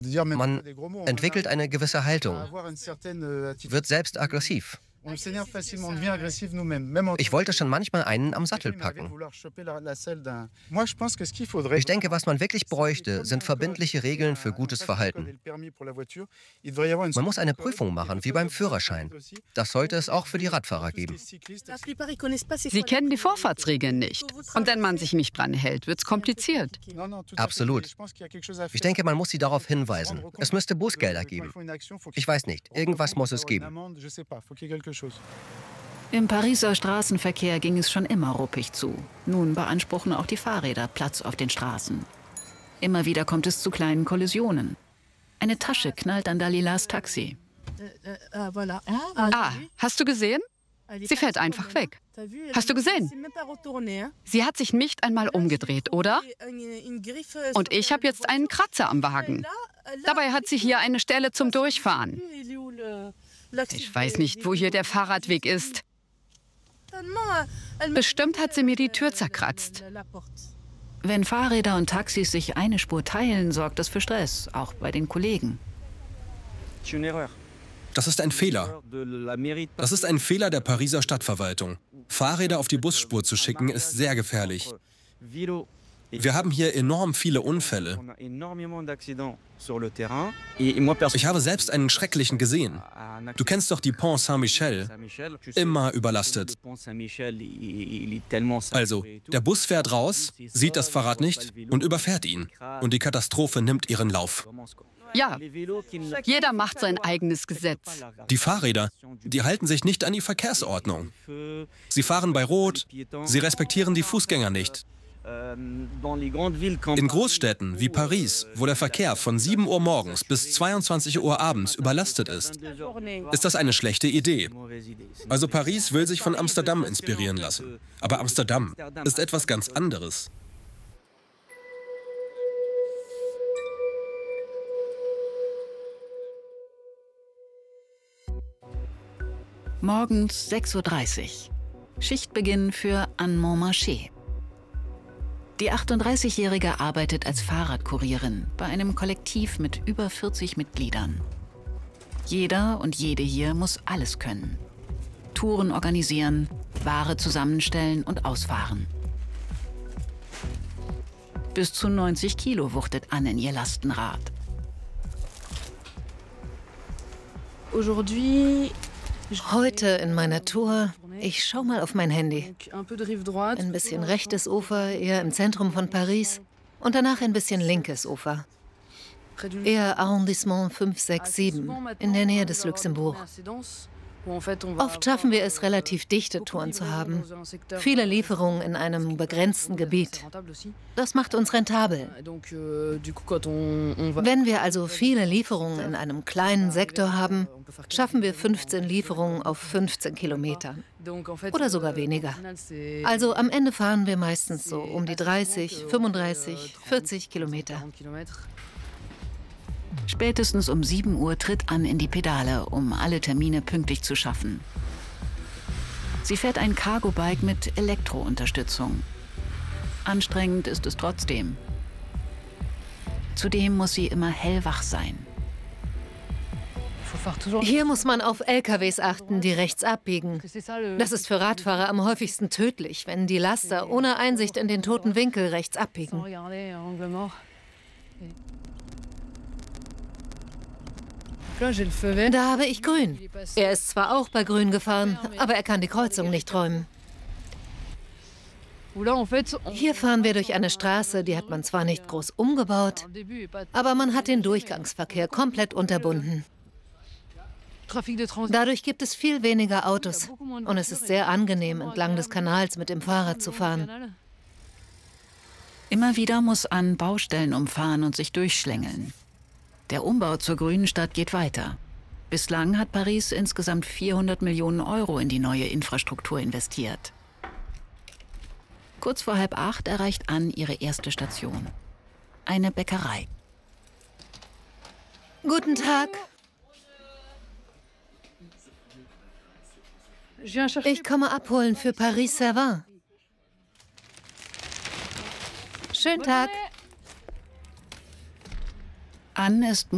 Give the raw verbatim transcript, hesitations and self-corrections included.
Man entwickelt eine gewisse Haltung, wird selbst aggressiv. Ich wollte schon manchmal einen am Sattel packen. Ich denke, was man wirklich bräuchte, sind verbindliche Regeln für gutes Verhalten. Man muss eine Prüfung machen, wie beim Führerschein. Das sollte es auch für die Radfahrer geben. Sie kennen die Vorfahrtsregeln nicht. Und wenn man sich nicht dran hält, wird es kompliziert. Absolut. Ich denke, man muss sie darauf hinweisen. Es müsste Bußgelder geben. Ich weiß nicht, irgendwas muss es geben. Im Pariser Straßenverkehr ging es schon immer ruppig zu. Nun beanspruchen auch die Fahrräder Platz auf den Straßen. Immer wieder kommt es zu kleinen Kollisionen. Eine Tasche knallt an Dalilas Taxi. Ah, hast du gesehen? Sie fährt einfach weg. Hast du gesehen? Sie hat sich nicht einmal umgedreht, oder? Und ich habe jetzt einen Kratzer am Wagen. Dabei hat sie hier eine Stelle zum Durchfahren. Ich weiß nicht, wo hier der Fahrradweg ist. Bestimmt hat sie mir die Tür zerkratzt. Wenn Fahrräder und Taxis sich eine Spur teilen, sorgt das für Stress, auch bei den Kollegen. Das ist ein Fehler. Das ist ein Fehler der Pariser Stadtverwaltung. Fahrräder auf die Busspur zu schicken, ist sehr gefährlich. Wir haben hier enorm viele Unfälle. Ich habe selbst einen schrecklichen gesehen. Du kennst doch die Pont Saint-Michel. Immer überlastet. Also, der Bus fährt raus, sieht das Fahrrad nicht und überfährt ihn. Und die Katastrophe nimmt ihren Lauf. Ja, jeder macht sein eigenes Gesetz. Die Fahrräder, die halten sich nicht an die Verkehrsordnung. Sie fahren bei Rot, sie respektieren die Fußgänger nicht. In Großstädten wie Paris, wo der Verkehr von sieben Uhr morgens bis zweiundzwanzig Uhr abends überlastet ist, ist das eine schlechte Idee. Also Paris will sich von Amsterdam inspirieren lassen. Aber Amsterdam ist etwas ganz anderes. Morgens sechs Uhr dreißig. Schichtbeginn für Anne Montmarché. Die achtunddreißigjährige arbeitet als Fahrradkurierin bei einem Kollektiv mit über vierzig Mitgliedern. Jeder und jede hier muss alles können. Touren organisieren, Ware zusammenstellen und ausfahren. Bis zu neunzig Kilo wuchtet Anne in ihr Lastenrad. Heute in meiner Tour, ich schau mal auf mein Handy. Ein bisschen rechtes Ufer, eher im Zentrum von Paris. Und danach ein bisschen linkes Ufer. Eher Arrondissement fünf, sechs, sieben, in der Nähe des Luxembourg. Oft schaffen wir es, relativ dichte Touren zu haben. Viele Lieferungen in einem begrenzten Gebiet. Das macht uns rentabel. Wenn wir also viele Lieferungen in einem kleinen Sektor haben, schaffen wir fünfzehn Lieferungen auf fünfzehn Kilometern. Oder sogar weniger. Also am Ende fahren wir meistens so um die dreißig, fünfunddreißig, vierzig Kilometer. Spätestens um sieben Uhr tritt Anne in die Pedale, um alle Termine pünktlich zu schaffen. Sie fährt ein Cargo-Bike mit Elektrounterstützung. Anstrengend ist es trotzdem. Zudem muss sie immer hellwach sein. Hier muss man auf L K Ws achten, die rechts abbiegen. Das ist für Radfahrer am häufigsten tödlich, wenn die Laster ohne Einsicht in den toten Winkel rechts abbiegen. Da habe ich grün. Er ist zwar auch bei grün gefahren, aber er kann die Kreuzung nicht räumen. Hier fahren wir durch eine Straße, die hat man zwar nicht groß umgebaut, aber man hat den Durchgangsverkehr komplett unterbunden. Dadurch gibt es viel weniger Autos und es ist sehr angenehm, entlang des Kanals mit dem Fahrrad zu fahren. Immer wieder muss Anne Baustellen umfahren und sich durchschlängeln. Der Umbau zur grünen Stadt geht weiter. Bislang hat Paris insgesamt vierhundert Millionen Euro in die neue Infrastruktur investiert. Kurz vor halb acht erreicht Anne ihre erste Station. Eine Bäckerei. Guten Tag. Ich komme abholen für Paris Servan. Schönen Tag. Anne ist